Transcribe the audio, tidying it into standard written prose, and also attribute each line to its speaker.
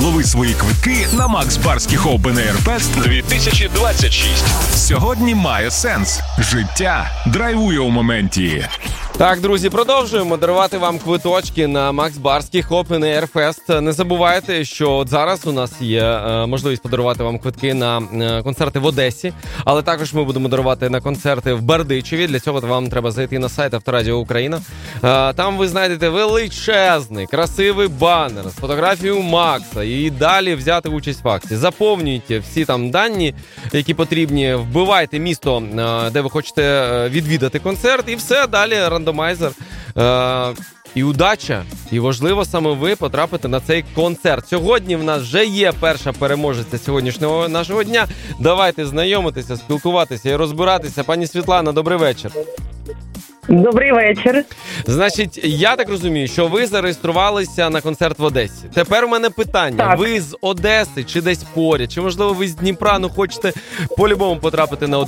Speaker 1: Лови свої квитки на Макс Барських Open Air Fest 2026. Сьогодні має сенс. Життя драйвує у моменті.
Speaker 2: Так, друзі, продовжуємо дарувати вам квиточки на Макс Барських Open Air Fest. Не забувайте, що от зараз у нас є можливість подарувати вам квитки на концерти в Одесі, але також ми будемо дарувати на концерти в Бердичеві. Для цього вам треба зайти на сайт Авторадіо Україна. Там ви знайдете величезний, красивий банер з фотографією Макса і далі взяти участь в акції. Заповнюйте всі там дані, які потрібні, вбивайте місто, де ви хочете відвідати концерт, і все, далі рандомайзер. І удача, і важливо саме ви потрапите на цей концерт. Сьогодні в нас вже є перша переможеця сьогоднішнього нашого дня. Давайте знайомитися, спілкуватися і розбиратися. Пані Світлана, добрий вечір.
Speaker 3: Добрий вечір.
Speaker 2: Значить, я так розумію, що ви зареєструвалися на концерт в Одесі. Тепер у мене питання.
Speaker 3: Так.
Speaker 2: Ви з Одеси чи десь поряд? Чи, можливо, ви з Дніпра, хочете по-любому потрапити на